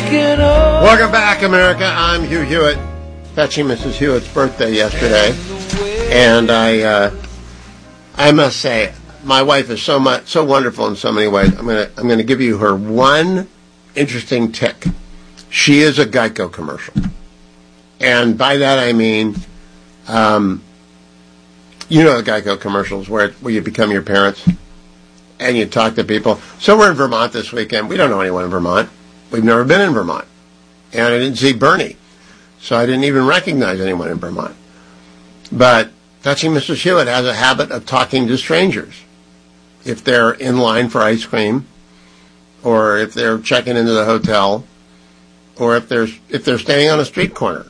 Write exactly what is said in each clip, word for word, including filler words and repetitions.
Welcome back, America. I'm Hugh Hewitt, fetching Missus Hewitt's birthday yesterday, and I, uh, I must say, my wife is so much, so wonderful in so many ways. I'm gonna, I'm gonna give you her one interesting tick. She is a Geico commercial, and by that I mean, um, you know the Geico commercials where where you become your parents and you talk to people. So we're in Vermont this weekend. We don't know anyone in Vermont. We've never been in Vermont. And I didn't see Bernie. So I didn't even recognize anyone in Vermont. But Fetching Missus Hewitt has a habit of talking to strangers. If they're in line for ice cream, or if they're checking into the hotel, or if they're, if they're standing on a street corner.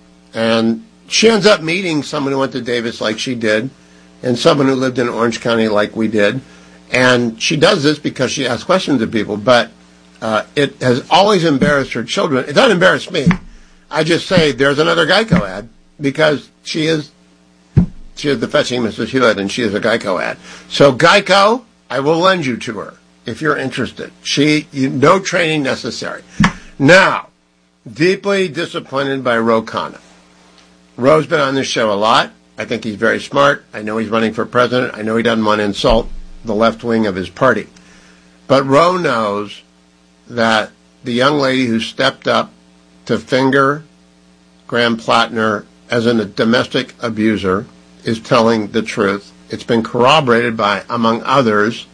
And she ends up meeting someone who went to Davis like she did, and someone who lived in Orange County like we did. And she does this because she asks questions of people, but Uh, it has always embarrassed her children. It doesn't embarrass me. I just say there's another Geico ad because she is she is the Fetching Missus Hewitt and she is a Geico ad. So Geico, I will lend you to her if you're interested. She, you, no training necessary. Now, deeply disappointed by Ro Khanna. Ro's been on this show a lot. I think he's very smart. I know he's running for president. I know he doesn't want to insult the left wing of his party. But Ro knows that the young lady who stepped up to finger Graham Plattner as a domestic abuser is telling the truth. It's been corroborated by, among others,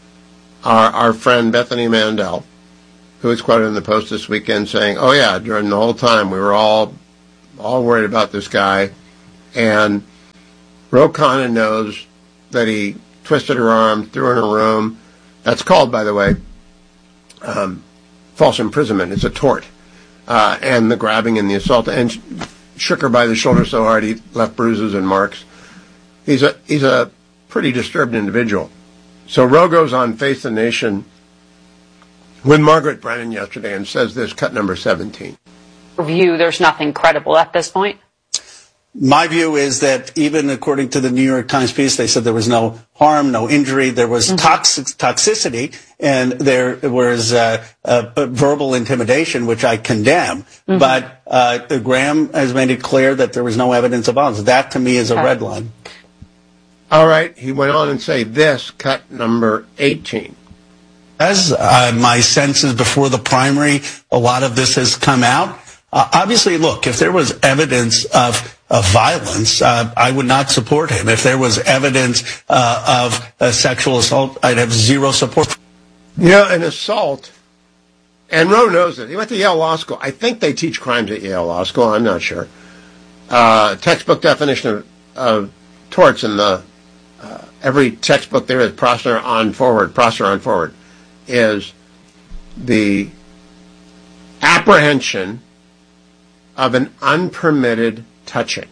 our, our friend Bethany Mandel, who was quoted in the Post this weekend saying, oh yeah, during the whole time we were all all worried about this guy. And Ro Khanna knows that he twisted her arm, threw her in a room. That's called, by the way, Um, false imprisonment. It's a tort. Uh, and the grabbing and the assault, and sh- shook her by the shoulder so hard he left bruises and marks. He's a he's a pretty disturbed individual. So Ro goes on Face the Nation with Margaret Brennan yesterday and says this, cut number seventeen. View, there's nothing credible at this point? My view is that even according to the New York Times piece, they said there was no harm, no injury, there was mm-hmm. toxic, toxicity, and there was uh, uh, verbal intimidation, which I condemn. Mm-hmm. But uh, Graham has made it clear that there was no evidence of violence. That, to me, is a okay. red line. All right. He went on and say this, cut number eighteen. As uh, my sense is before the primary, a lot of this has come out. Uh, obviously, look, if there was evidence of, of violence, uh, I would not support him. If there was evidence uh, of uh, sexual assault, I'd have zero support. You know, an assault, and Ro knows it. He went to Yale Law School. I think they teach crimes at Yale Law School. I'm not sure. Uh, textbook definition of, of torts in the uh, every textbook there is, Prosser on forward, Prosser on forward, is the apprehension of an unpermitted touching.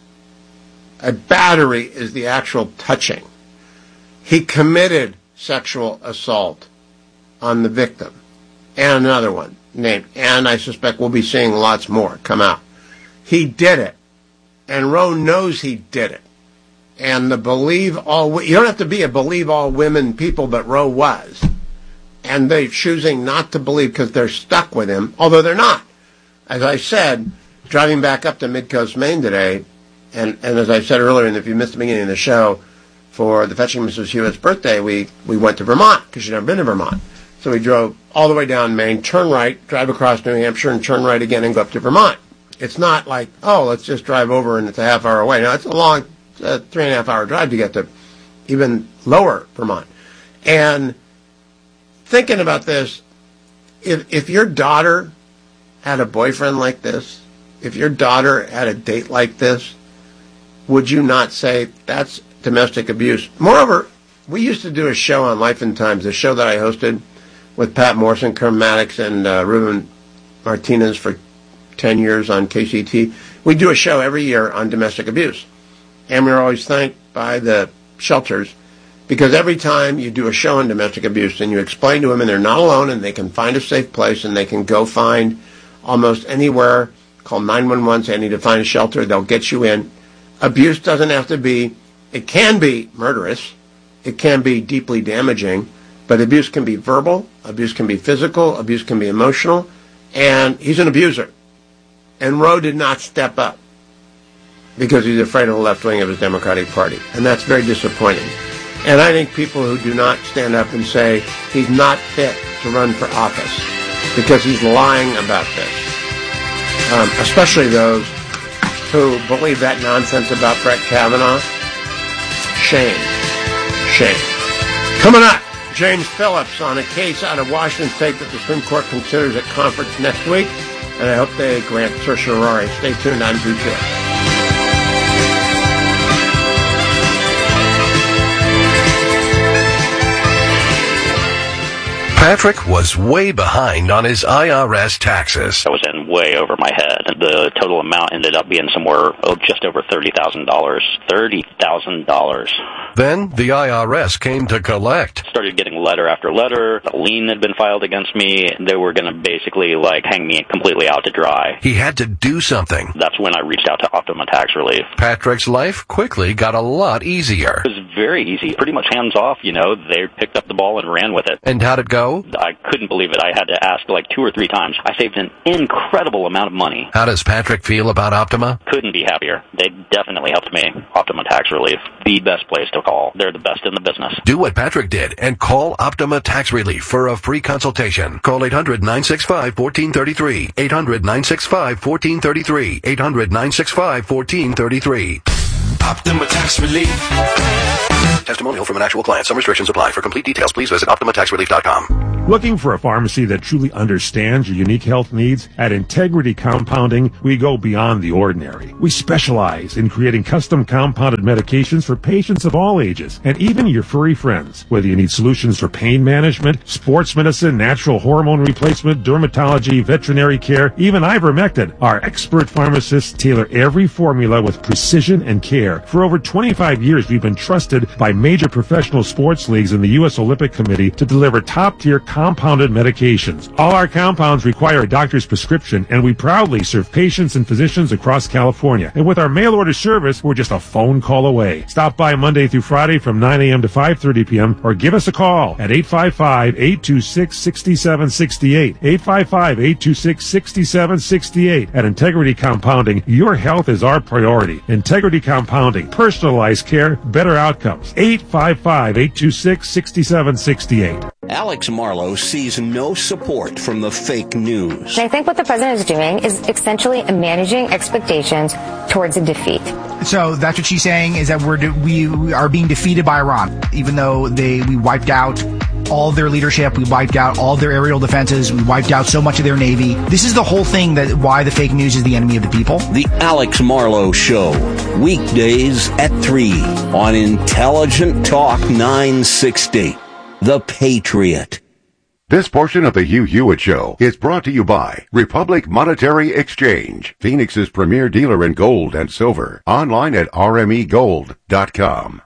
A battery is the actual touching. He committed sexual assault on the victim. And another one named, and I suspect we'll be seeing lots more come out. He did it. And Ro knows he did it. And the believe all, you don't have to be a believe all women people, but Ro was. And they're choosing not to believe because they're stuck with him, although they're not. As I said, driving back up to Midcoast, Maine today, and, and as I said earlier, and if you missed the beginning of the show, for the Fetching Missus Hewitt's birthday, we, we went to Vermont, because she'd never been to Vermont. So we drove all the way down Maine, turn right, drive across New Hampshire, and turn right again and go up to Vermont. It's not like, oh, let's just drive over and it's a half hour away. No, it's a long uh, three and a half hour drive to get to even lower Vermont. And thinking about this, if if your daughter had a boyfriend like this, if your daughter had a date like this, would you not say that's domestic abuse? Moreover, we used to do a show on Life and Times, a show that I hosted with Pat Morrison, Kerm Maddox, and uh, Ruben Martinez for ten years on K C T. We do a show every year on domestic abuse. And we're always thanked by the shelters because every time you do a show on domestic abuse and you explain to women they're not alone and they can find a safe place and they can go find almost anywhere, call nine one one, say I need to find a shelter, they'll get you in. Abuse doesn't have to be, it can be murderous, it can be deeply damaging, but abuse can be verbal, abuse can be physical, abuse can be emotional, And he's an abuser. And Roe did not step up because he's afraid of the left wing of his Democratic Party. And that's very disappointing. And I think people who do not stand up and say he's not fit to run for office because he's lying about this, um, especially those who believe that nonsense about Brett Kavanaugh, shame. Shame. Coming up, James Phillips on a case out of Washington State that the Supreme Court considers at conference next week, and I hope they grant certiorari. Stay tuned, I'm Drew Hewitt. Patrick was way behind on his I R S taxes. I was in way over my head. The total amount ended up being somewhere, oh, just over thirty thousand dollars. thirty thousand dollars. Then the I R S came to collect. Started getting letter after letter. A lien had been filed against me. They were going to basically, like, hang me completely out to dry. He had to do something. That's when I reached out to Optima Tax Relief. Patrick's life quickly got a lot easier. It was very easy. Pretty much hands off, you know. They picked up the ball and ran with it. And how'd it go? I couldn't believe it. I had to ask like two or three times. I saved an incredible amount of money. How does Patrick feel about Optima? Couldn't be happier. They definitely helped me. Optima Tax Relief, the best place to call. They're the best in the business. Do what Patrick did and call Optima Tax Relief for a free consultation. Call eight hundred, nine six five, one four three three. eight hundred, nine six five, one four three three. eight hundred, nine six five, one four three three. Optima Tax Relief. Testimonial from an actual client. Some restrictions apply. For complete details, please visit optima tax relief dot com. Looking for a pharmacy that truly understands your unique health needs? At Integrity Compounding, we go beyond the ordinary. We specialize in creating custom compounded medications for patients of all ages, and even your furry friends. Whether you need solutions for pain management, sports medicine, natural hormone replacement, dermatology, veterinary care, even ivermectin, our expert pharmacists tailor every formula with precision and care. For over twenty-five years, we've been trusted by major professional sports leagues and the U S Olympic Committee to deliver top-tier compounded medications. All our compounds require a doctor's prescription, and we proudly serve patients and physicians across California. And with our mail-order service, we're just a phone call away. Stop by Monday through Friday from nine a.m. to five thirty p.m. or give us a call at eight five five, eight two six, six seven six eight. eight five five, eight two six, six seven six eight. At Integrity Compounding, your health is our priority. Integrity Compounding. Personalized care, better outcomes. eight five five, eight two six, six seven six eight. Alex Marlow sees no support from the fake news. I think what the president is doing is essentially managing expectations towards a defeat. So that's what she's saying, is that we're de- we, we are being defeated by Iran, even though they we wiped out all of their leadership, we wiped out all of their aerial defenses, we wiped out so much of their navy. This is the whole thing, that why the fake news is the enemy of the people. The Alex Marlow Show, weekdays at three on Intelligent Talk nine sixty. The Patriot. This portion of the Hugh Hewitt Show is brought to you by Republic Monetary Exchange, Phoenix's premier dealer in gold and silver. Online at r m e gold dot com.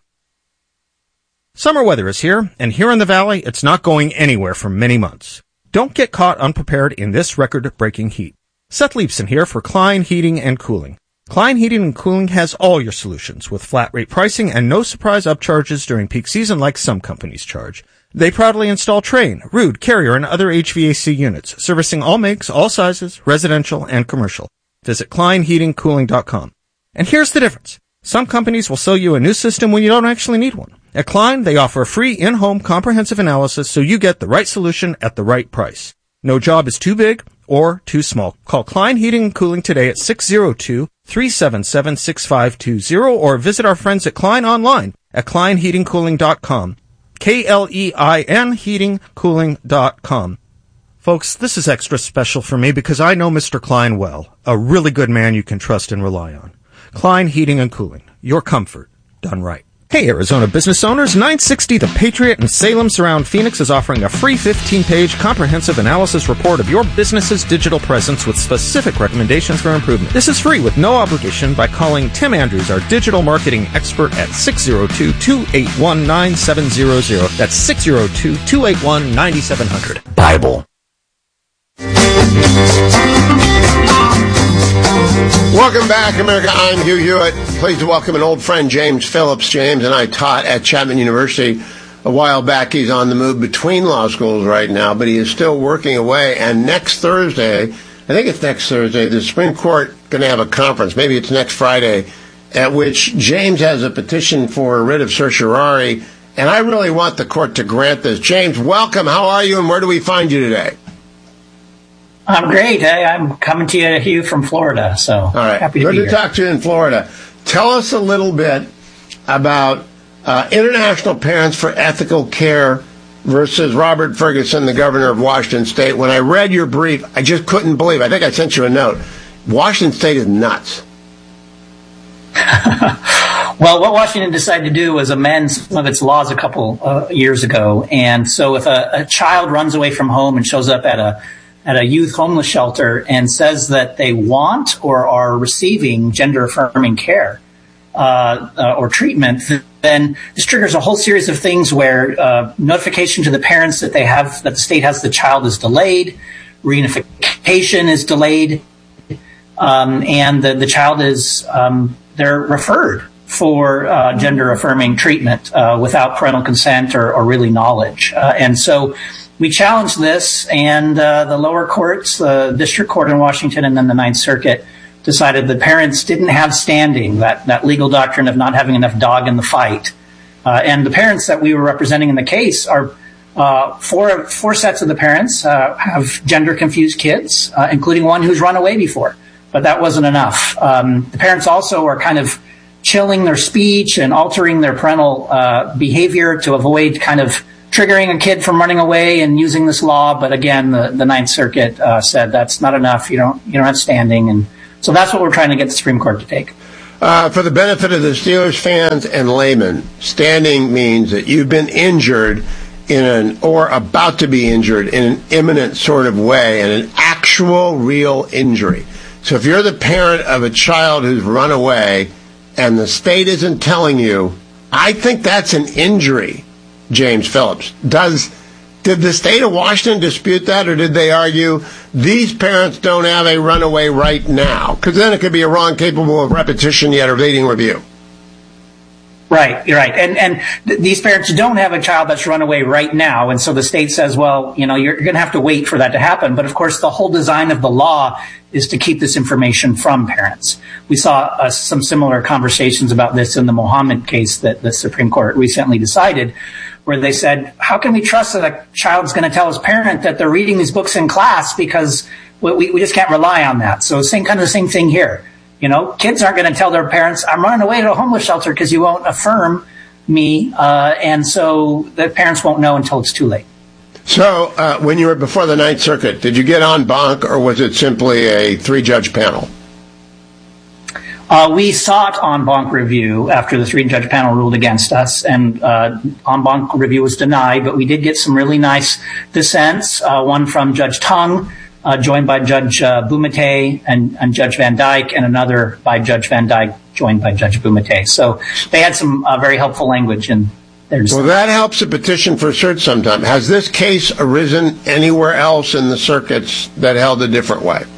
Summer weather is here, and here in the Valley, it's not going anywhere for many months. Don't get caught unprepared in this record-breaking heat. Seth Leibson here for Klein Heating and Cooling. Klein Heating and Cooling has all your solutions with flat rate pricing and no surprise upcharges during peak season like some companies charge. They proudly install Trane, Ruud, Carrier, and other H V A C units, servicing all makes, all sizes, residential and commercial. Visit klein heating cooling dot com. And here's the difference. Some companies will sell you a new system when you don't actually need one. At Klein, they offer a free in-home comprehensive analysis so you get the right solution at the right price. No job is too big or too small. Call Klein Heating and Cooling today at six oh two, three seven seven, six five two zero or visit our friends at Klein online at klein heating cooling dot com. K L E I N heating cooling dot com. Folks, this is extra special for me because I know Mister Klein well, a really good man you can trust and rely on. Klein Heating and Cooling, your comfort done right. Hey, Arizona business owners, nine sixty The Patriot in Salem Surround Phoenix is offering a free fifteen-page comprehensive analysis report of your business's digital presence with specific recommendations for improvement. This is free with no obligation by calling Tim Andrews, our digital marketing expert, at six oh two, two eight one, nine seven zero zero. That's six oh two, two eight one, nine seven zero zero. Bible. Welcome back, America. I'm Hugh Hewitt. Pleased to welcome an old friend, James Phillips. James and I taught at Chapman University a while back he's on the move between law schools right now, but he is still working away. And next Thursday, I think it's next Thursday, the Supreme Court going to have a conference. Maybe it's next Friday, at which James has a petition for a writ of certiorari. And I really want the court to grant this. James, welcome. How are you, and where do we find you today? I'm great. Hey, I'm coming to you, Hugh, from Florida. So all right, happy to good be to here. talk to you in Florida. Tell us a little bit about uh, International Parents for Ethical Care versus Robert Ferguson, the governor of Washington State. When I read your brief, I just couldn't believe. I think I sent you a note. Washington State is nuts. Well, what Washington decided to do was amend some of its laws a couple uh, years ago. And so if a, a child runs away from home and shows up at a at a youth homeless shelter and says that they want or are receiving gender-affirming care uh, uh, or treatment, then this triggers a whole series of things where uh, notification to the parents that they have that the state has the child is delayed, reunification is delayed, um, and the, the child is um, they're referred for uh, gender-affirming treatment uh, without parental consent or, or really knowledge. Uh, and so we challenged this, and uh, the lower courts, the district court in Washington and then the Ninth Circuit, decided that parents didn't have standing, that, that legal doctrine of not having enough dog in the fight. Uh, and the parents that we were representing in the case are uh, four, four sets of the parents uh, have gender-confused kids, uh, including one who's run away before. But that wasn't enough. Um, the parents also are kind of chilling their speech and altering their parental uh, behavior to avoid kind of triggering a kid from running away and using this law. But again, the, the Ninth Circuit uh, said that's not enough. You don't you don't have standing. And so that's what we're trying to get the Supreme Court to take. Uh, for the benefit of the Steelers fans and laymen, standing means that you've been injured in an or about to be injured in an imminent sort of way, and an actual real injury. So if you're the parent of a child who's run away and the state isn't telling you, I think that's an injury, James Phillips. Does did the state of Washington dispute that, or did they argue these parents don't have a runaway right now? Because then it could be a wrong capable of repetition yet evading review. Right, you're right. And and th- these parents don't have a child that's run away right now, and so the state says, well, you know, you're, you're going to have to wait for that to happen. But of course, the whole design of the law is to keep this information from parents. We saw uh, some similar conversations about this in the Mohammed case that the Supreme Court recently decided, where they said, how can we trust that a child's going to tell his parent that they're reading these books in class, because we, we just can't rely on that. So same kind of the same thing here. You know, kids aren't going to tell their parents, I'm running away to a homeless shelter because you won't affirm me. Uh, and so the parents won't know until it's too late. So uh, when you were before the Ninth Circuit, did you get en banc, or was it simply a three-judge panel? Uh, we sought en banc review after the three-judge panel ruled against us, and uh, en banc review was denied, but we did get some really nice dissents, uh, one from Judge Tung, Uh, joined by Judge uh, Bumate and, and Judge Van Dyke, and another by Judge Van Dyke, joined by Judge Bumate. So they had some uh, very helpful language in their Well, that helps a petition for cert sometime. Has this case arisen anywhere else in the circuits that held a different way?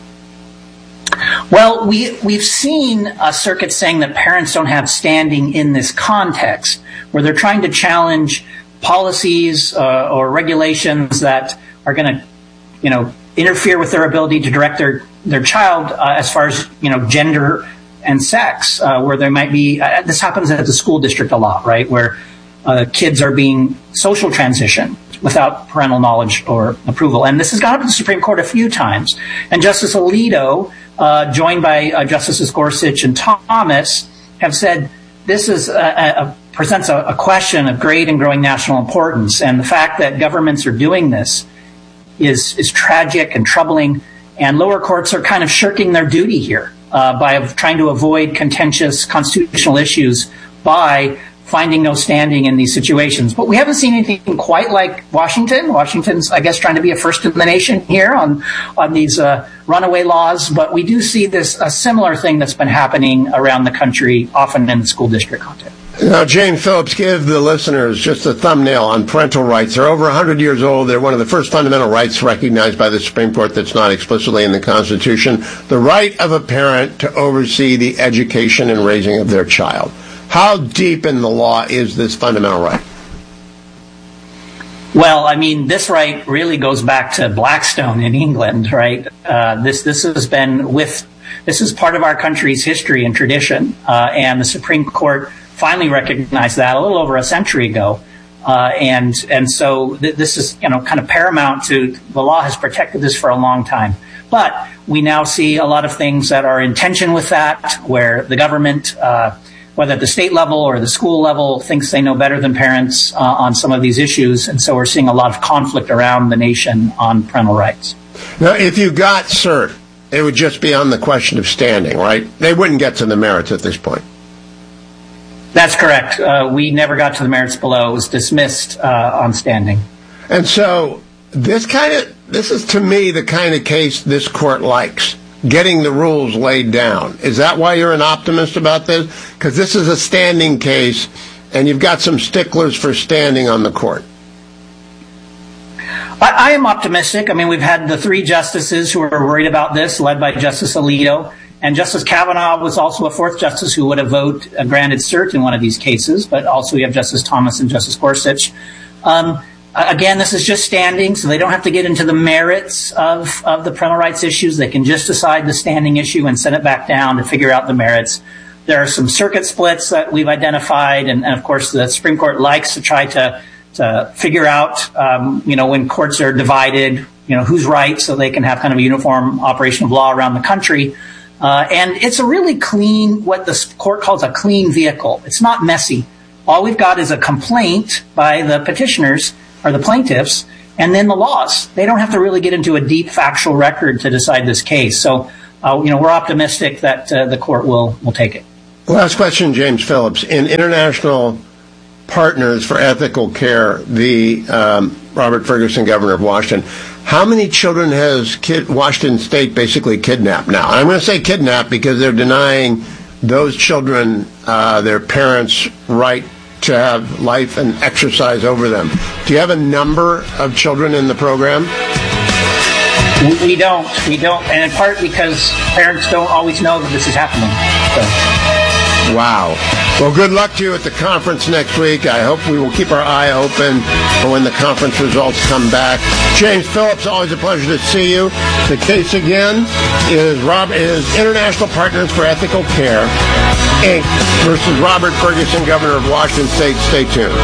Well, we, we've seen a circuit saying that parents don't have standing in this context, where they're trying to challenge policies uh, or regulations that are going to, you know, interfere with their ability to direct their, their child uh, as far as, you know, gender and sex, uh, where there might be, uh, this happens at the school district a lot, right, where uh, kids are being social transitioned without parental knowledge or approval. And this has gone up to the Supreme Court a few times. And Justice Alito, uh, joined by uh, Justices Gorsuch and Thomas, have said this is a, a, presents a, a question of great and growing national importance. And the fact that governments are doing this is is tragic and troubling, and lower courts are kind of shirking their duty here uh, by trying to avoid contentious constitutional issues by finding no standing in these situations. But we haven't seen anything quite like Washington. Washington's, I guess, trying to be a first in the nation here on on these uh, runaway laws. But we do see this a similar thing that's been happening around the country, often in the school district context. Now, James Phillips, give the listeners just a thumbnail on parental rights. They're over one hundred years old. They're one of the first fundamental rights recognized by the Supreme Court that's not explicitly in the Constitution. The right of a parent to oversee the education and raising of their child. How deep in the law is this fundamental right? Well, I mean, this right really goes back to Blackstone in England, right? Uh, this this has been with this is part of our country's history and tradition, uh, and the Supreme Court finally recognized that a little over a century ago, uh, and and so th- this is you know kind of paramount to the law has protected this for a long time, but we now see a lot of things that are in tension with that, where the government. Uh, whether at the state level or the school level, thinks they know better than parents uh, on some of these issues. And so we're seeing a lot of conflict around the nation on parental rights. Now, if you got cert, it would just be on the question of standing, right? They wouldn't get to the merits at this point. That's correct. Uh, we never got to the merits below. It was dismissed uh, on standing. And so this kind of, this is to me the kind of case this court likes. Getting the rules laid down. Is that why you're an optimist about this? Because this is a standing case, and you've got some sticklers for standing on the court. I, I am optimistic. I mean, we've had the three justices who are worried about this, led by Justice Alito. And Justice Kavanaugh was also a fourth justice who would have voted uh, granted cert in one of these cases. But also we have Justice Thomas and Justice Gorsuch. Um, Again, this is just standing, so they don't have to get into the merits of, of the parental rights issues. They can just decide the standing issue and send it back down to figure out the merits. There are some circuit splits that we've identified, and, and of course the Supreme Court likes to try to, to figure out, um, you know, when courts are divided, you know, who's right, so they can have kind of a uniform operation of law around the country. Uh, and it's a really clean, what the court calls a clean vehicle. It's not messy. All we've got is a complaint by the petitioners or the plaintiffs, and then the laws. They don't have to really get into a deep factual record to decide this case. So, uh, you know, we're optimistic that uh, the court will will take it. Last question, James Phillips. In International Partners for Ethical Care, the um, Robert Ferguson, governor of Washington, how many children has kid, Washington State basically kidnapped now? I'm going to say kidnapped because they're denying those children uh, their parents' right to have life and exercise over them. Do you have a number of children in the program? We don't. We don't. And in part because parents don't always know that this is happening. So. Wow. Well, good luck to you at the conference next week. I hope we will keep our eye open for when the conference results come back. James Phillips, always a pleasure to see you. The case again is Rob is International Partners for Ethical Care, Incorporated versus Robert Ferguson, governor of Washington State. Stay tuned.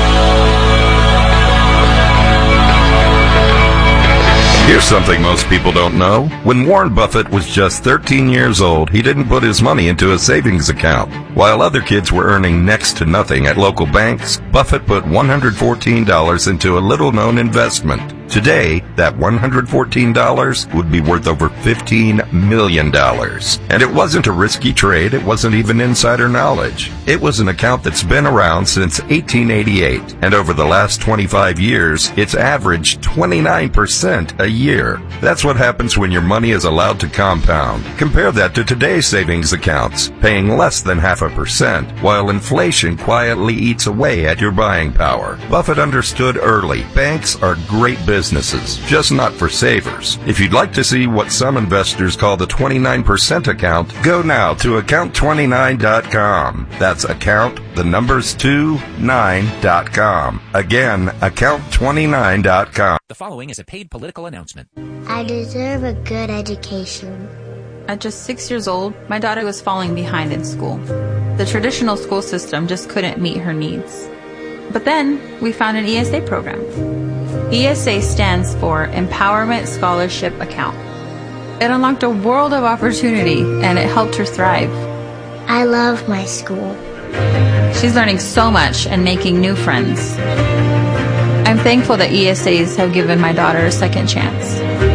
Here's something most people don't know. When Warren Buffett was just thirteen years old, he didn't put his money into a savings account. While other kids were earning next to nothing at local banks, Buffett put one hundred fourteen dollars into a little-known investment. Today, that one hundred fourteen dollars would be worth over fifteen million dollars. And it wasn't a risky trade. It wasn't even insider knowledge. It was an account that's been around since eighteen eighty-eight. And over the last twenty-five years, it's averaged twenty-nine percent a year. That's what happens when your money is allowed to compound. Compare that to today's savings accounts, paying less than half a percent, while inflation quietly eats away at your buying power. Buffett understood early. Banks are great businesses. Businesses, just not for savers. If you'd like to see what some investors call the twenty-nine percent account, go now to account twenty-nine dot com. That's account, the numbers two, nine dot com. Again, account twenty-nine dot com. The following is a paid political announcement. I deserve a good education. At just six years old, my daughter was falling behind in school. The traditional school system just couldn't meet her needs. But then, we found an E S A program. E S A stands for Empowerment Scholarship Account. It unlocked a world of opportunity, and it helped her thrive. I love my school. She's learning so much and making new friends. I'm thankful that E S As have given my daughter a second chance.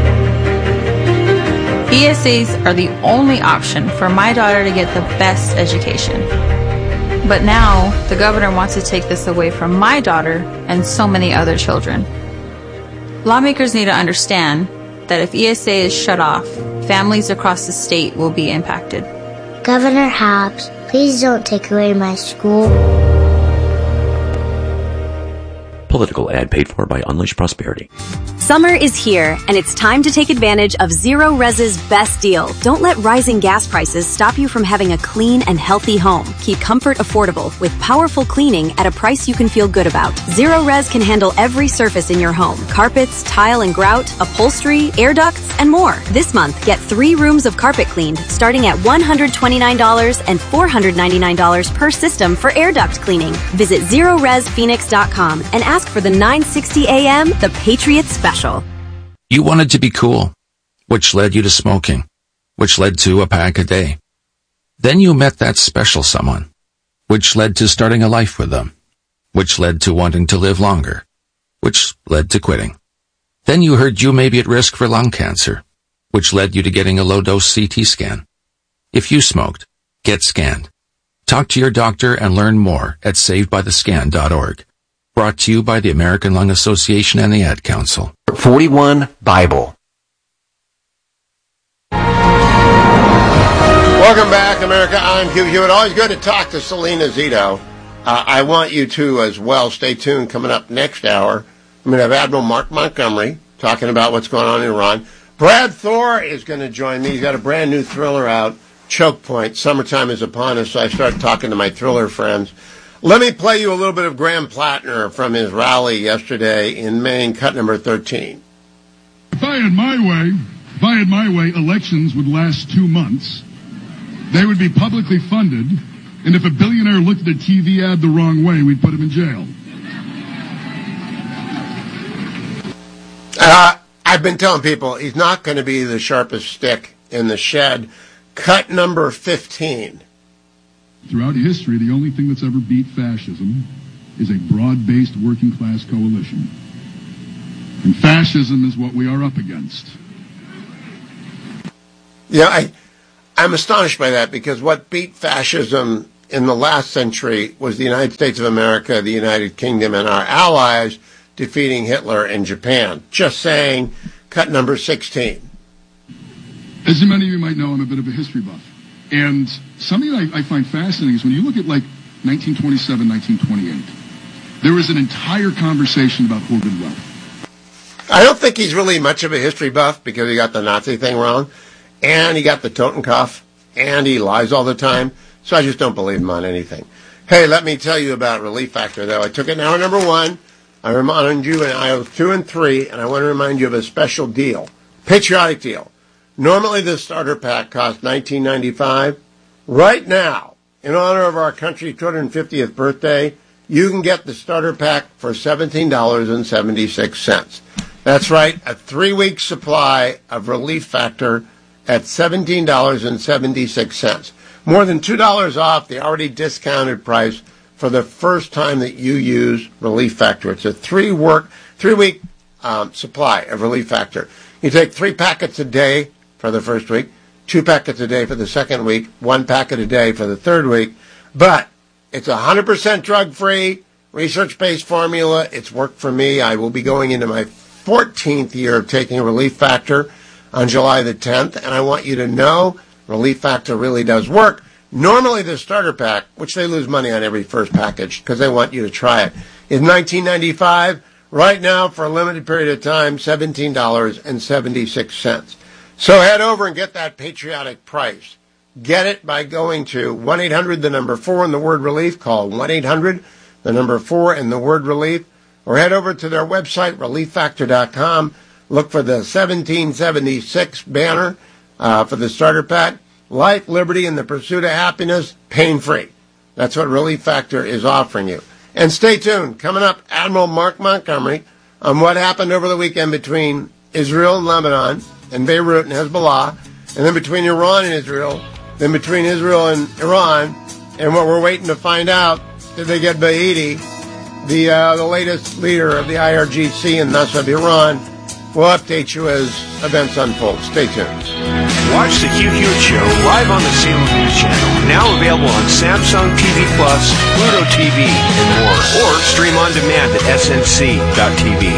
E S As are the only option for my daughter to get the best education. But now, the governor wants to take this away from my daughter and so many other children. Lawmakers need to understand that if E S A is shut off, families across the state will be impacted. Governor Hobbs, please don't take away my school. Political ad paid for by Unleash Prosperity. Summer is here, and it's time to take advantage of Zero Res's best deal. Don't let rising gas prices stop you from having a clean and healthy home. Keep comfort affordable with powerful cleaning at a price you can feel good about. Zero Res can handle every surface in your home. Carpets, tile and grout, upholstery, air ducts, and more. This month, get three rooms of carpet cleaned, starting at one hundred twenty-nine dollars and four hundred ninety-nine dollars per system for air duct cleaning. Visit zero res phoenix dot com and ask for the nine sixty A M The Patriot Special. You wanted to be cool, which led you to smoking, which led to a pack a day. Then you met that special someone, which led to starting a life with them, which led to wanting to live longer, which led to quitting. Then you heard you may be at risk for lung cancer, which led you to getting a low-dose C T scan. If you smoked, get scanned. Talk to your doctor and learn more at saved by the scan dot org. Brought to you by the American Lung Association and the Ad Council. forty-one Bible. Welcome back, America. I'm Hugh Hewitt. Always good to talk to Selena Zito. Uh, I want you to as well. Stay tuned. Coming up next hour, I'm going to have Admiral Mark Montgomery talking about what's going on in Iran. Brad Thor is going to join me. He's got a brand new thriller out, Choke Point. Summertime is upon us, so I started talking to my thriller friends. Let me play you a little bit of Graham Plattner from his rally yesterday in Maine, cut number thirteen. If I had my way, if I had my way, elections would last two months. They would be publicly funded, and if a billionaire looked at a T V ad the wrong way, we'd put him in jail. Uh, I've been telling people he's not going to be the sharpest stick in the shed. Cut number fifteen. Throughout history, the only thing that's ever beat fascism is a broad-based working-class coalition. And fascism is what we are up against. Yeah, I, I'm astonished by that, because what beat fascism in the last century was the United States of America, the United Kingdom, and our allies defeating Hitler and Japan. Just saying, cut number sixteen. As many of you might know, I'm a bit of a history buff. And something I, I find fascinating is when you look at, like, nineteen twenty-seven, nineteen twenty-eight, there was an entire conversation about hoarded wealth. I don't think he's really much of a history buff, because he got the Nazi thing wrong, and he got the Totenkopf, and he lies all the time, so I just don't believe him on anything. Hey, let me tell you about Relief Factor, though. I took it in hour number one. I remind you in aisles two and three, and I want to remind you of a special deal, patriotic deal. Normally, the starter pack costs nineteen ninety-five dollars. Right now, in honor of our country's two hundred fiftieth birthday, you can get the starter pack for seventeen dollars and seventy-six cents. That's right, a three-week supply of Relief Factor at seventeen dollars and seventy-six cents. More than two dollars off the already discounted price for the first time that you use Relief Factor. It's a three-work, three-week um, supply of Relief Factor. You take three packets a day for the first week, two packets a day for the second week, one packet a day for the third week. But it's one hundred percent drug-free, research-based formula. It's worked for me. I will be going into my fourteenth year of taking Relief Factor on July the tenth, and I want you to know Relief Factor really does work. Normally the starter pack, which they lose money on every first package because they want you to try it, is nineteen ninety-five dollars. Right now, for a limited period of time, seventeen dollars and seventy-six cents. So head over and get that patriotic price. Get it by going to one eight hundred, the number four, and the word relief. Call one eight hundred, the number four, and the word relief. Or head over to their website, relief factor dot com. Look for the seventeen seventy-six banner uh, for the starter pack. Life, liberty, and the pursuit of happiness, pain-free. That's what Relief Factor is offering you. And stay tuned. Coming up, Admiral Mark Montgomery on what happened over the weekend between Israel and Lebanon, and Beirut and Hezbollah, and then between Iran and Israel, then between Israel and Iran, and what we're waiting to find out, did they get Bahidi, the uh, the latest leader of the I R G C and thus of Iran? We'll update you as events unfold. Stay tuned. Watch the Hugh Hewitt Show live on the Salem News Channel, now available on Samsung T V Plus, Pluto T V, and more, or stream on demand at S N C dot T V.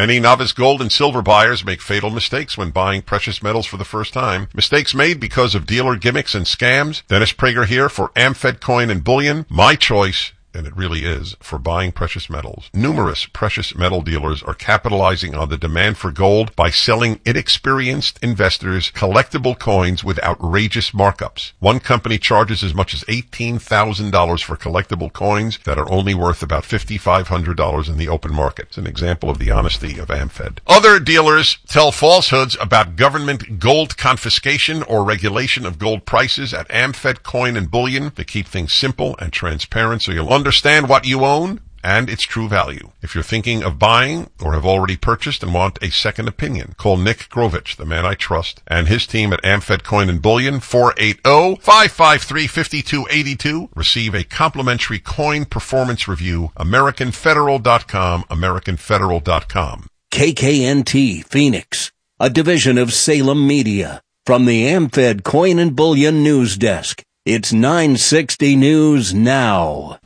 Many novice gold and silver buyers make fatal mistakes when buying precious metals for the first time. Mistakes made because of dealer gimmicks and scams. Dennis Prager here for AmFed Coin and Bullion. My choice, and it really is, for buying precious metals. Numerous precious metal dealers are capitalizing on the demand for gold by selling inexperienced investors collectible coins with outrageous markups. One company charges as much as eighteen thousand dollars for collectible coins that are only worth about five thousand five hundred dollars in the open market. It's an example of the honesty of AmFed. Other dealers tell falsehoods about government gold confiscation or regulation of gold prices at AmFed Coin and Bullion to keep things simple and transparent so you'll understand what you own and its true value. If you're thinking of buying or have already purchased and want a second opinion, call Nick Grovich, the man I trust, and his team at AmFed Coin and Bullion, four eight zero, five five three, five two eight two. Receive a complimentary coin performance review. American Federal dot com, American Federal dot com. K K N T Phoenix, a division of Salem Media. From the AmFed Coin and Bullion News Desk, it's nine sixty News Now.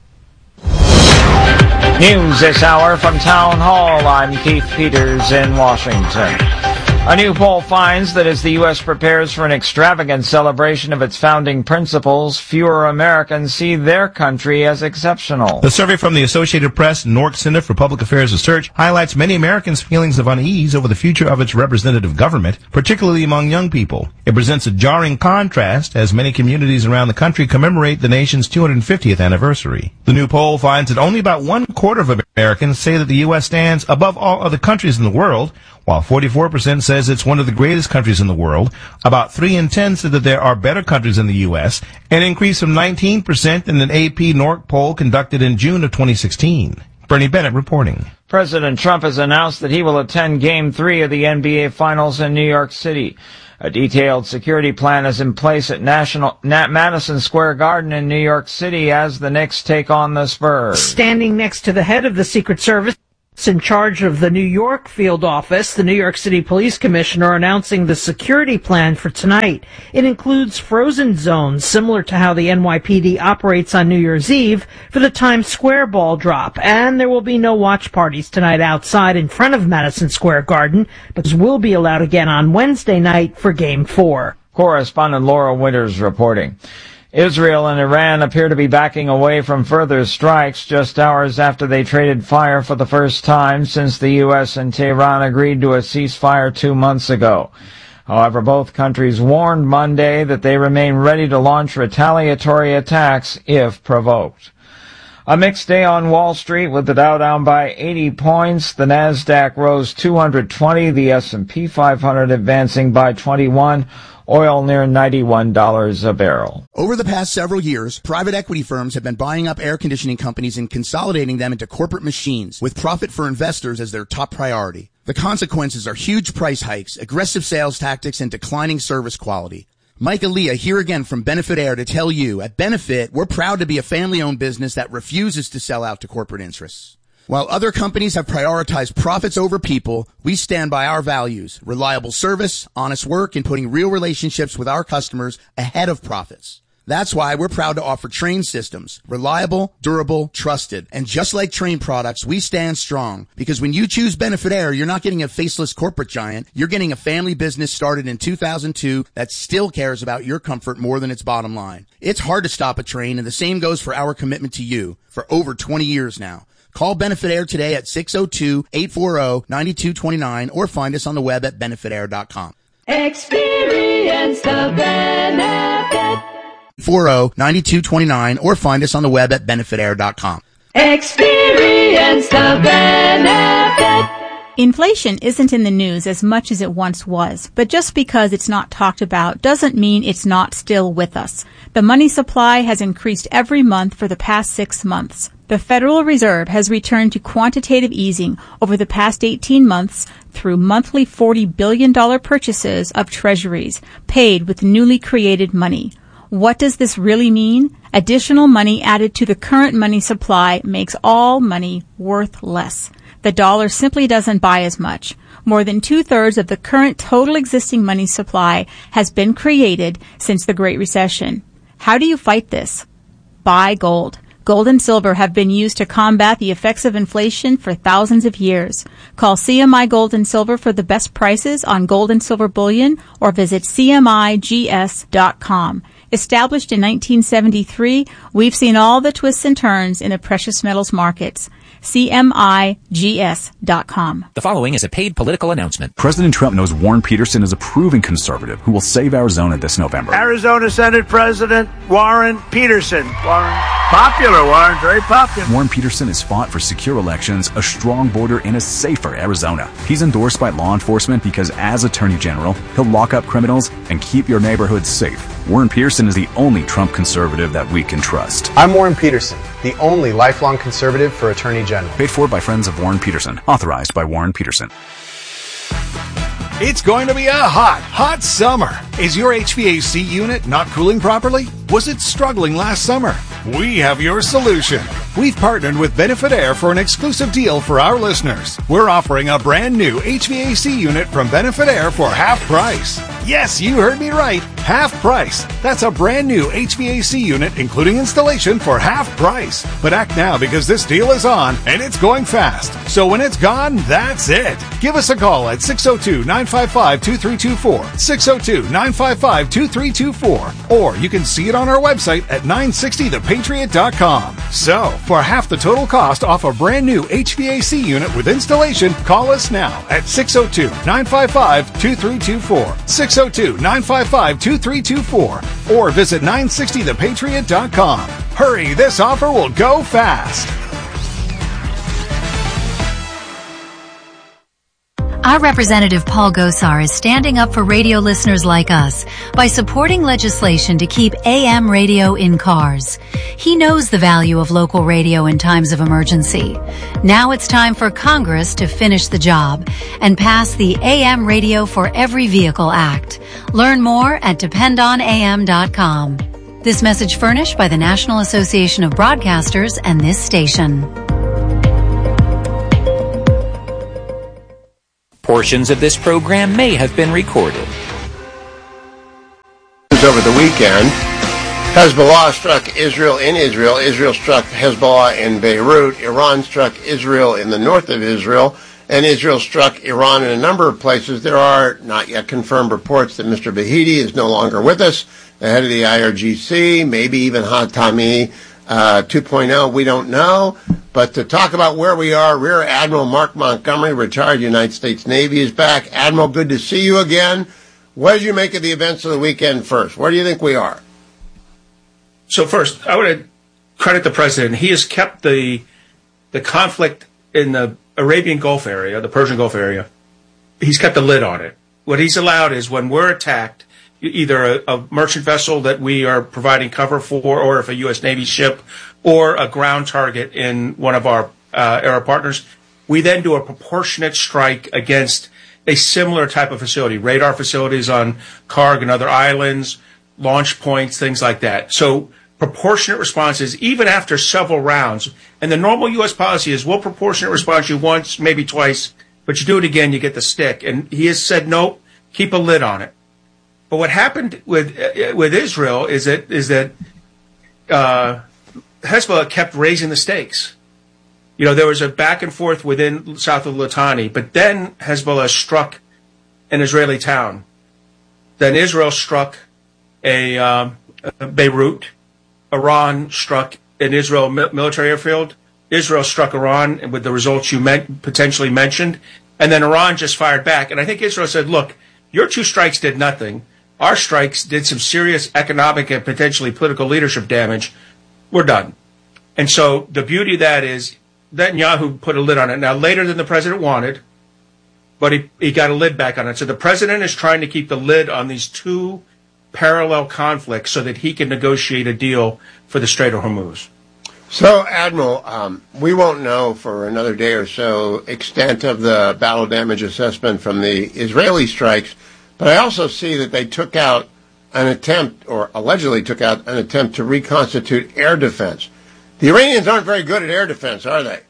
News this hour from Town Hall. I'm Keith Peters in Washington. A new poll finds that as the U S prepares for an extravagant celebration of its founding principles, fewer Americans see their country as exceptional. The survey from the Associated Press and Nork Center for Public Affairs Research highlights many Americans' feelings of unease over the future of its representative government, particularly among young people. It presents a jarring contrast as many communities around the country commemorate the nation's two hundred fiftieth anniversary. The new poll finds that only about one quarter of Americans say that the U S stands above all other countries in the world, while forty-four percent says it's one of the greatest countries in the world. About three in ten said that there are better countries than the U S, an increase from nineteen percent in an A P Nork poll conducted in June of twenty sixteen. Bernie Bennett reporting. President Trump has announced that he will attend Game three of the N B A Finals in New York City. A detailed security plan is in place at National Nat Madison Square Garden in New York City as the Knicks take on the Spurs. Standing next to the head of the Secret Service in charge of the New York field office, the New York City Police Commissioner announcing the security plan for tonight. It includes frozen zones similar to how the N Y P D operates on New Year's Eve for the Times Square ball drop. And there will be no watch parties tonight outside in front of Madison Square Garden, but this will be allowed again on Wednesday night for Game four. Correspondent Laura Winters reporting. Israel and Iran appear to be backing away from further strikes just hours after they traded fire for the first time since the U S and Tehran agreed to a ceasefire two months ago. However, both countries warned Monday that they remain ready to launch retaliatory attacks if provoked. A mixed day on Wall Street with the Dow down by eighty points. The Nasdaq rose two hundred twenty, the S and P five hundred advancing by twenty-one. Oil near ninety-one dollars a barrel. Over the past several years, private equity firms have been buying up air conditioning companies and consolidating them into corporate machines, with profit for investors as their top priority. The consequences are huge price hikes, aggressive sales tactics, and declining service quality. Mike Aaliyah here again from Benefit Air to tell you, at Benefit, we're proud to be a family-owned business that refuses to sell out to corporate interests. While other companies have prioritized profits over people, we stand by our values, reliable service, honest work, and putting real relationships with our customers ahead of profits. That's why we're proud to offer Train systems, reliable, durable, trusted. And just like Train products, we stand strong, because when you choose Benefit Air, you're not getting a faceless corporate giant. You're getting a family business started in two thousand two that still cares about your comfort more than its bottom line. It's hard to stop a train, and the same goes for our commitment to you for over twenty years now. Call Benefit Air today at six oh two, eight four zero, nine two two nine or find us on the web at benefit air dot com. Experience the benefit. four oh, nine two two nine or find us on the web at benefit air dot com. Experience the benefit. Inflation isn't in the news as much as it once was, but just because it's not talked about doesn't mean it's not still with us. The money supply has increased every month for the past six months. The Federal Reserve has returned to quantitative easing over the past eighteen months through monthly forty billion dollars purchases of treasuries paid with newly created money. What does this really mean? Additional money added to the current money supply makes all money worth less. The dollar simply doesn't buy as much. More than two-thirds of the current total existing money supply has been created since the Great Recession. How do you fight this? Buy gold. Gold and silver have been used to combat the effects of inflation for thousands of years. Call C M I Gold and Silver for the best prices on gold and silver bullion or visit C M I G S dot com. Established in nineteen seventy-three, we've seen all the twists and turns in the precious metals markets. C M I G S dot com. The following is a paid political announcement. President Trump knows Warren Peterson is a proven conservative who will save Arizona this November. Arizona Senate President Warren Peterson. Warren. Popular, Warren. Very popular. Warren Peterson has fought for secure elections, a strong border, and a safer Arizona. He's endorsed by law enforcement because as Attorney General, he'll lock up criminals and keep your neighborhood safe. Warren Peterson is the only Trump conservative that we can trust. I'm Warren Peterson, the only lifelong conservative for Attorney General. Paid for by friends of Warren Peterson. Authorized by Warren Peterson. It's going to be a hot, hot summer. Is your H V A C unit not cooling properly? Was it struggling last summer? We have your solution. We've partnered with Benefit Air for an exclusive deal for our listeners. We're offering a brand new H V A C unit from Benefit Air for half price. Yes, you heard me right. Half price. That's a brand new H V A C unit, including installation, for half price. But act now because this deal is on and it's going fast. So when it's gone, that's it. Give us a call at six oh two, nine five five, two three two four, six oh two, nine five five, two three two four, or you can see it on our website at nine sixty the patriot dot com. So, for half the total cost off a brand new H V A C unit with installation, call us now at six oh two, nine five five, two three two four, six oh two, nine five five, two three two four, or visit nine sixty the patriot dot com. Hurry, this offer will go fast. Our Representative Paul Gosar is standing up for radio listeners like us by supporting legislation to keep A M radio in cars. He knows the value of local radio in times of emergency. Now it's time for Congress to finish the job and pass the A M Radio for Every Vehicle Act. Learn more at depend on A M dot com. This message furnished by the National Association of Broadcasters and this station. Portions of this program may have been recorded. Over the weekend, Hezbollah struck Israel in Israel. Israel struck Hezbollah in Beirut. Iran struck Israel in the north of Israel. And Israel struck Iran in a number of places. There are not yet confirmed reports that Mister Bahidi is no longer with us, the head of the I R G C, maybe even Hatami uh, two point oh. We don't know. But to talk about where we are, Rear Admiral Mark Montgomery, retired United States Navy, is back. Admiral, good to see you again. What did you make of the events of the weekend first? Where do you think we are? So first, I want to credit the president. He has kept the the conflict in the Arabian Gulf area, the Persian Gulf area, he's kept a lid on it. What he's allowed is when we're attacked, either a, a merchant vessel that we are providing cover for, or if a U S Navy ship, or a ground target in one of our uh, Arab partners, we then do a proportionate strike against a similar type of facility, radar facilities on Karg and other islands, launch points, things like that. So proportionate responses, even after several rounds. And the normal U S policy is we'll proportionate response you once, maybe twice, but you do it again, you get the stick. And he has said, no, keep a lid on it. But what happened with uh, with Israel is that is that uh, Hezbollah kept raising the stakes. You know, there was a back and forth within south of Litani, but then Hezbollah struck an Israeli town. Then Israel struck a, um, a Beirut. Iran struck an Israel military airfield. Israel struck Iran with the results you meant, potentially mentioned. And then Iran just fired back. And I think Israel said, look, your two strikes did nothing. Our strikes did some serious economic and potentially political leadership damage. We're done. And so the beauty of that is Netanyahu put a lid on it. Now, later than the president wanted, but he, he got a lid back on it. So the president is trying to keep the lid on these two parallel conflicts so that he can negotiate a deal for the Strait of Hormuz. So, Admiral, um, we won't know for another day or so extent of the battle damage assessment from the Israeli strikes, but I also see that they took out an attempt, or allegedly took out an attempt to reconstitute air defense. The Iranians aren't very good at air defense, are they?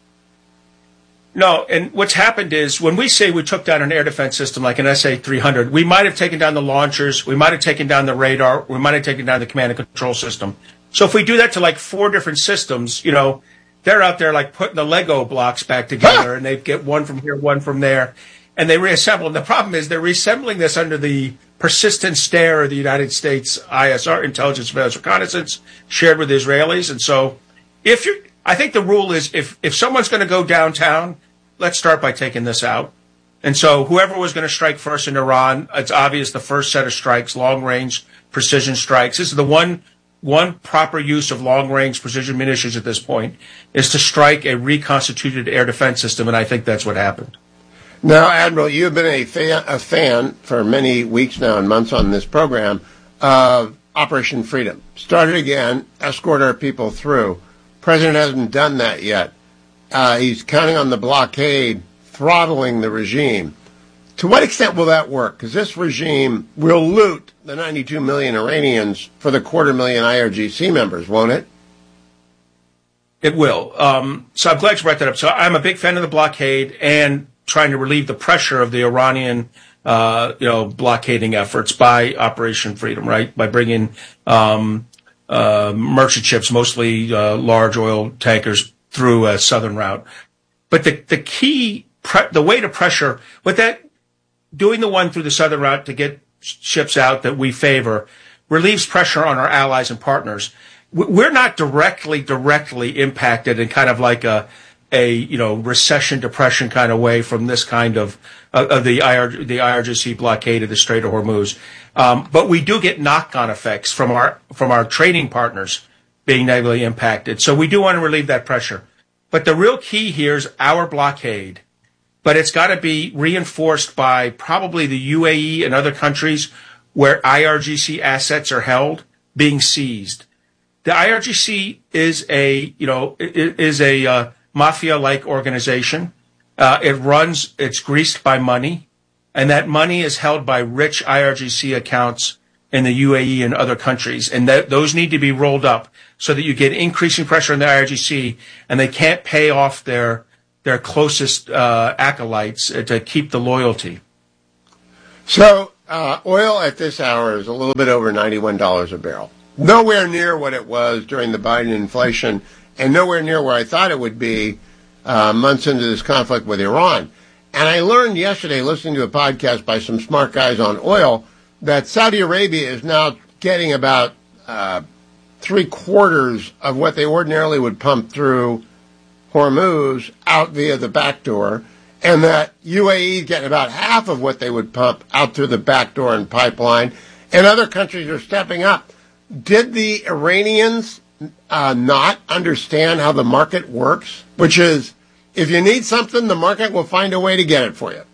No, and what's happened is when we say we took down an air defense system like an S A three hundred, we might have taken down the launchers, we might have taken down the radar, we might have taken down the command and control system. So if we do that to like four different systems, you know, they're out there like putting the Lego blocks back together, and they get one from here, one from there, and they reassemble. And the problem is they're reassembling this under the persistent stare of the United States I S R, Intelligence Surveillance Reconnaissance, shared with the Israelis. And so if you, I think the rule is if, if someone's going to go downtown, let's start by taking this out. And so whoever was going to strike first in Iran, it's obvious the first set of strikes, long-range precision strikes. This is the one one proper use of long-range precision munitions at this point, is to strike a reconstituted air defense system, and I think that's what happened. Now, Admiral, you've been a fan, a fan for many weeks now and months on this program of Operation Freedom. Started again, escort our people through. President hasn't done that yet. Uh, he's counting on the blockade throttling the regime. To what extent will that work? Because this regime will loot the ninety-two million Iranians for the quarter million I R G C members, won't it? It will. Um, so I'm glad you brought that up. So I'm a big fan of the blockade and trying to relieve the pressure of the Iranian, uh, you know, blockading efforts by Operation Freedom, right? By bringing um, uh, merchant ships, mostly uh, large oil tankers, through a southern route. But the the key, pre- the way to pressure, with that, doing the one through the southern route to get ships out that we favor, relieves pressure on our allies and partners. We're not directly, directly impacted in kind of like a, a you know, recession, depression kind of way from this kind of, uh, of the I R, the I R G C blockade of the Strait of Hormuz. Um, but we do get knock-on effects from our, from our trading partners being negatively impacted. So we do want to relieve that pressure. But the real key here is our blockade. But it's got to be reinforced by probably the U A E and other countries where I R G C assets are held being seized. The I R G C is a, you know, is a uh, mafia-like organization. Uh, it runs, it's greased by money, and that money is held by rich I R G C accounts in the U A E and other countries, and that, those need to be rolled up so that you get increasing pressure on the I R G C, and they can't pay off their their closest uh, acolytes to keep the loyalty. So uh, oil at this hour is a little bit over ninety-one dollars a barrel. Nowhere near what it was during the Biden inflation, and nowhere near where I thought it would be uh, months into this conflict with Iran. And I learned yesterday, listening to a podcast by some smart guys on oil, that Saudi Arabia is now getting about uh, three quarters of what they ordinarily would pump through Hormuz out via the back door, and that U A E is getting about half of what they would pump out through the back door and pipeline, and other countries are stepping up. Did the Iranians uh, not understand how the market works? Which is, if you need something, the market will find a way to get it for you.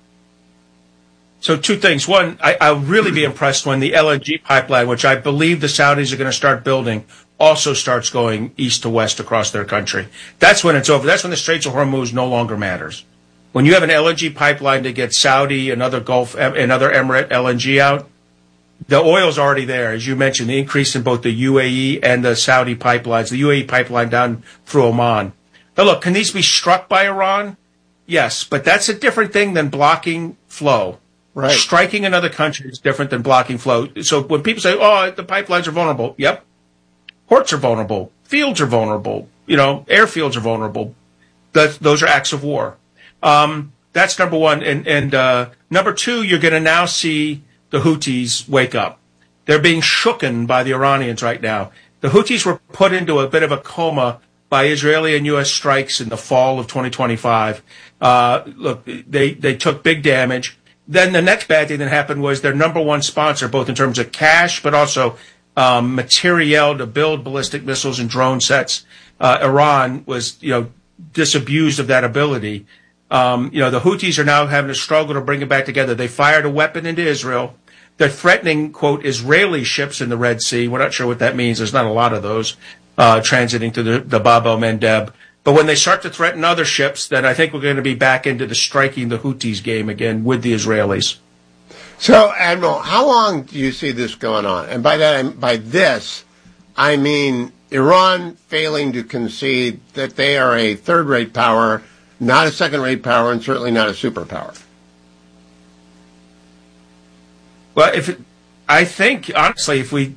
So two things. One, I, I'll really be impressed when the L N G pipeline, which I believe the Saudis are going to start building, also starts going east to west across their country. That's when it's over. That's when the Straits of Hormuz no longer matters. When you have an L N G pipeline to get Saudi and other Gulf and other Emirate L N G out, the oil's already there. As you mentioned, the increase in both the U A E and the Saudi pipelines, the U A E pipeline down through Oman. Now look, can these be struck by Iran? Yes, but that's a different thing than blocking flow. Right. Striking another country is different than blocking flow. So when people say, oh, the pipelines are vulnerable, yep. Ports are vulnerable. Fields are vulnerable. You know, airfields are vulnerable. That, those are acts of war. Um, that's number one. And, and uh, number two, you're going to now see the Houthis wake up. They're being shooken by the Iranians right now. The Houthis were put into a bit of a coma by Israeli and U S strikes in the fall of twenty twenty-five. Uh, look, they, they took big damage. Then the next bad thing that happened was their number one sponsor, both in terms of cash, but also um, materiel to build ballistic missiles and drone sets. Uh, Iran was, you know, disabused of that ability. Um, you know, the Houthis are now having to struggle to bring it back together. They fired a weapon into Israel. They're threatening, quote, Israeli ships in the Red Sea. We're not sure what that means. There's not a lot of those uh, transiting through the, the Bab el-Mandeb. But when they start to threaten other ships, then I think we're going to be back into the striking the Houthis game again with the Israelis. So, Admiral, how long do you see this going on? And by that, by this, I mean Iran failing to concede that they are a third-rate power, not a second-rate power, and certainly not a superpower. Well, if it, I think honestly, if we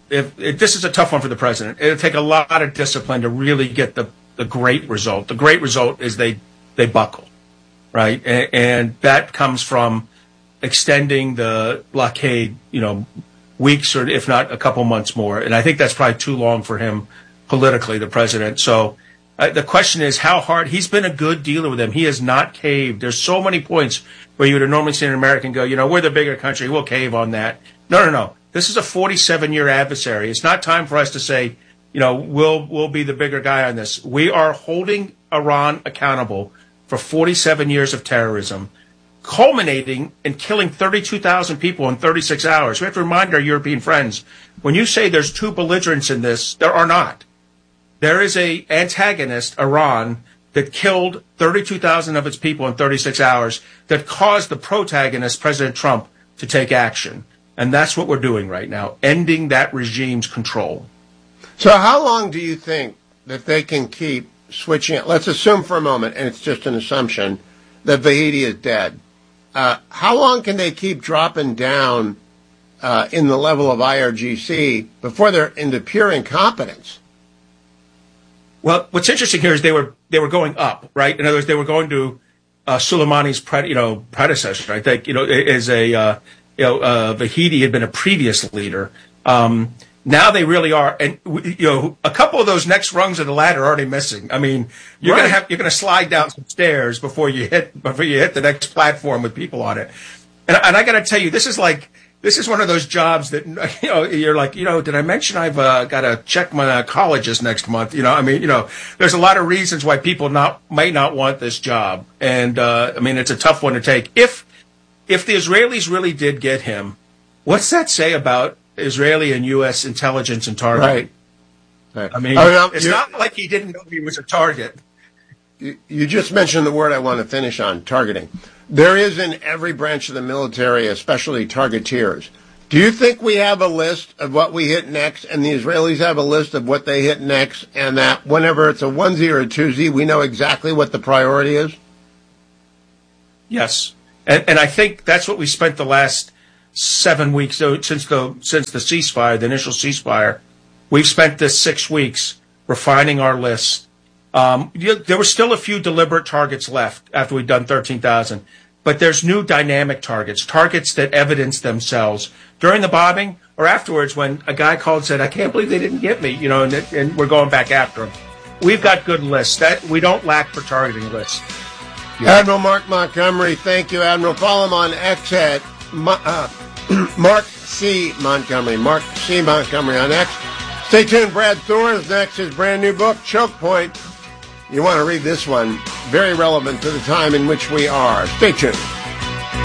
if, if this is a tough one for the president, it'll take a lot of discipline to really get the, the great result. The great result is they, they buckle, right? And, and that comes from extending the blockade, you know, weeks or if not a couple months more. And I think that's probably too long for him politically, the president. So uh, the question is how hard. He's been a good dealer with them. He has not caved. There's so many points where you would have normally seen an American go, you know, we're the bigger country, we'll cave on that. No, no, no. This is a forty-seven year adversary. It's not time for us to say, you know, we'll we'll be the bigger guy on this. We are holding Iran accountable for forty-seven years of terrorism, culminating in killing thirty-two thousand people in thirty-six hours. We have to remind our European friends, when you say there's two belligerents in this, there are not. There is a antagonist, Iran, that killed thirty-two thousand of its people in thirty-six hours, that caused the protagonist, President Trump, to take action. And that's what we're doing right now, ending that regime's control. So how long do you think that they can keep switching it? Let's assume for a moment, and it's just an assumption, that Vahidi is dead. Uh, how long can they keep dropping down uh, in the level of I R G C before they're into pure incompetence? Well, what's interesting here is they were they were going up, right? In other words, they were going to uh, Soleimani's pre- you know predecessor. I think you know is a uh, you know uh, Vahidi had been a previous leader. Um, now they really are, and you know a couple of those next rungs of the ladder are already missing. I mean, you're Right. gonna have you're gonna slide down some stairs before you hit before you hit the next platform with people on it. And, and I got to tell you, this is like. This is one of those jobs that, you know, you're like, you know, did I mention I've uh, got to check my uh, colleges next month? You know, I mean, you know, there's a lot of reasons why people not might not want this job. And, uh, I mean, it's a tough one to take. If if the Israelis really did get him, what's that say about Israeli and U S intelligence and targeting? Right. Right. I mean, Oh, no, it's you're- not like he didn't know he was a target. You, you just mentioned the word I want to finish on, targeting. There is in every branch of the military, especially targeteers. Do you think we have a list of what we hit next, and the Israelis have a list of what they hit next, and that whenever it's a onesie or a twosie, we know exactly what the priority is? Yes, and and I think that's what we spent the last seven weeks so since the since the ceasefire, the initial ceasefire. We've spent this six weeks refining our list. Um, you, there were still a few deliberate targets left after we'd done thirteen thousand, but there's new dynamic targets, targets that evidence themselves during the bombing or afterwards when a guy called and said, I can't believe they didn't get me, you know, and, and we're going back after him. We've got good lists. That we don't lack for targeting lists. Yeah. Admiral Mark Montgomery, thank you, Admiral. Follow him on X at uh, Mark C. Montgomery. Mark C. Montgomery on X. Stay tuned. Brad Thor's next. His brand new book, Choke Point. You want to read this one. Very relevant to the time in which we are. Stay tuned.